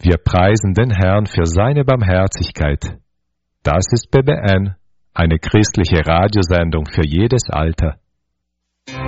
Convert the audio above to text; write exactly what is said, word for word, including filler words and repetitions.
Wir preisen den Herrn für seine Barmherzigkeit. Das ist B B N, eine christliche Radiosendung für jedes Alter.